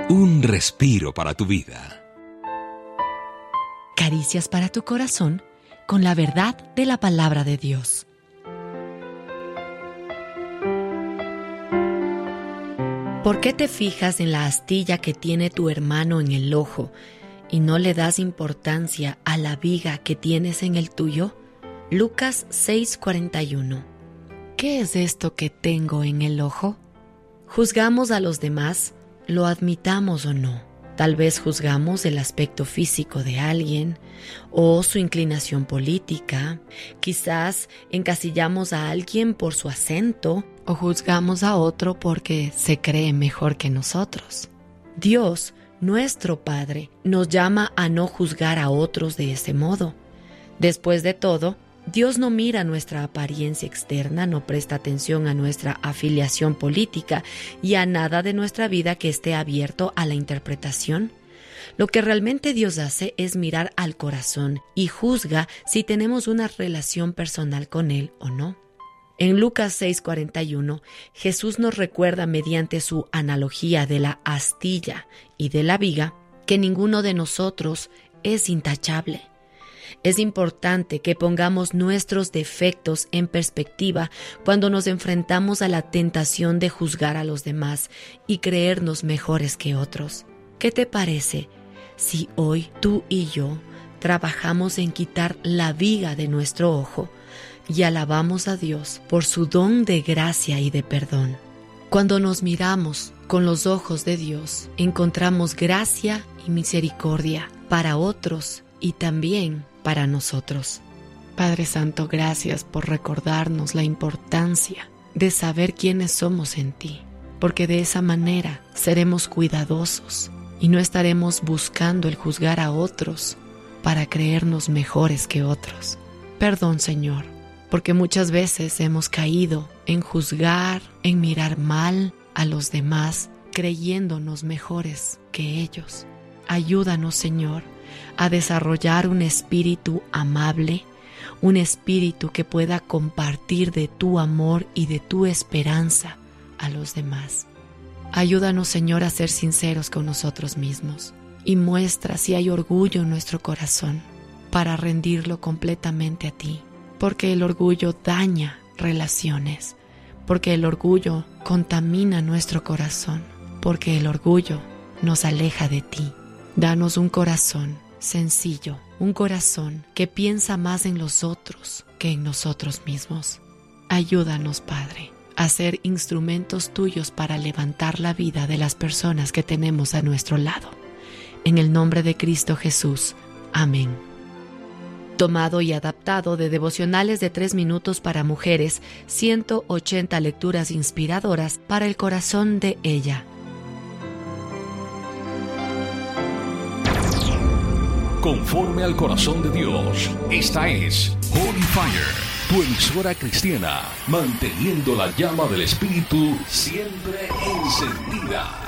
Un respiro para tu vida. Caricias para tu corazón con la verdad de la palabra de Dios. ¿Por qué te fijas en la astilla que tiene tu hermano en el ojo y no le das importancia a la viga que tienes en el tuyo? Lucas 6:41. ¿Qué es esto que tengo en el ojo? ¿Juzgamos a los demás, lo admitamos o no? Tal vez juzgamos el aspecto físico de alguien o su inclinación política. Quizás encasillamos a alguien por su acento o juzgamos a otro porque se cree mejor que nosotros. Dios, nuestro Padre, nos llama a no juzgar a otros de ese modo. Después de todo, Dios no mira nuestra apariencia externa, no presta atención a nuestra afiliación política y a nada de nuestra vida que esté abierto a la interpretación. Lo que realmente Dios hace es mirar al corazón y juzga si tenemos una relación personal con Él o no. En Lucas 6:41, Jesús nos recuerda mediante su analogía de la astilla y de la viga que ninguno de nosotros es intachable. Es importante que pongamos nuestros defectos en perspectiva cuando nos enfrentamos a la tentación de juzgar a los demás y creernos mejores que otros. ¿Qué te parece si hoy tú y yo trabajamos en quitar la viga de nuestro ojo y alabamos a Dios por su don de gracia y de perdón? Cuando nos miramos con los ojos de Dios, encontramos gracia y misericordia para otros y también para nosotros. Padre Santo, gracias por recordarnos la importancia de saber quiénes somos en ti, porque de esa manera seremos cuidadosos y no estaremos buscando el juzgar a otros para creernos mejores que otros. Perdón, Señor, porque muchas veces hemos caído en juzgar, en mirar mal a los demás, creyéndonos mejores que ellos. Ayúdanos, Señor, a desarrollar un espíritu amable, un espíritu que pueda compartir de tu amor y de tu esperanza a los demás. Ayúdanos, Señor, a ser sinceros con nosotros mismos y muestra si hay orgullo en nuestro corazón para rendirlo completamente a ti, porque el orgullo daña relaciones, porque el orgullo contamina nuestro corazón, porque el orgullo nos aleja de ti. Danos un corazón sencillo, un corazón que piensa más en los otros que en nosotros mismos. Ayúdanos, Padre, a ser instrumentos tuyos para levantar la vida de las personas que tenemos a nuestro lado. En el nombre de Cristo Jesús. Amén. Tomado y adaptado de Devocionales de 3 minutos para mujeres, 180 lecturas inspiradoras para el corazón de ella. Conforme al corazón de Dios. Esta es Holy Fire, tu emisora cristiana, manteniendo la llama del Espíritu siempre encendida.